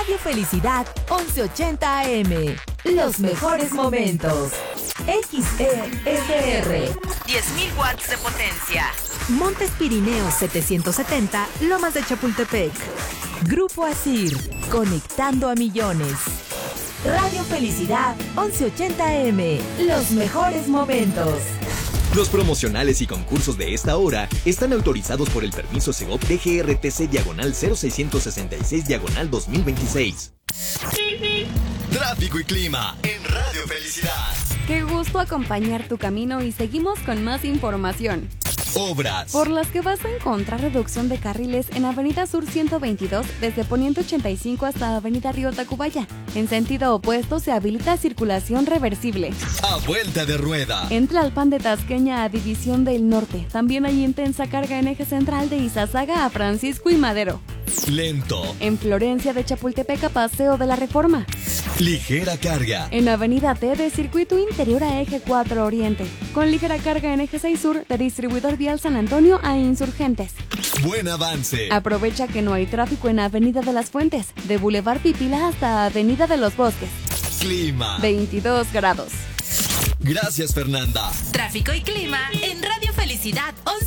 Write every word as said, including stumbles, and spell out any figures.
Radio Felicidad once ochenta A M. Los mejores momentos. X E S R. diez mil watts de potencia. Montes Pirineos setecientos setenta, Lomas de Chapultepec. Grupo Asir, conectando a millones. Radio Felicidad once ochenta A M. Los mejores momentos. Los promocionales y concursos de esta hora están autorizados por el permiso Segov D G R T C diagonal cero seiscientos sesenta y seis diagonal dos mil veintiséis. Tráfico y clima en Radio Felicidad. Qué gusto acompañar tu camino y seguimos con más información. Obras por las que vas a encontrar reducción de carriles en Avenida Sur ciento veintidós desde Poniente ochenta y cinco hasta Avenida Río Tacubaya. En sentido opuesto se habilita circulación reversible. A vuelta de rueda. En Tlalpan de Tasqueña a División del Norte. También hay intensa carga en eje central de Izazaga a Francisco y Madero. Lento. En Florencia de Chapultepec a Paseo de la Reforma. Ligera carga. En Avenida T de Circuito Interior a Eje cuatro Oriente. Con ligera carga en Eje seis Sur de Distribuidor Vial San Antonio a Insurgentes. Buen avance. Aprovecha que no hay tráfico en Avenida de las Fuentes, de Boulevard Pipila hasta Avenida de los Bosques. Clima. veintidós grados. Gracias, Fernanda. Tráfico y clima en Radio Felicidad once.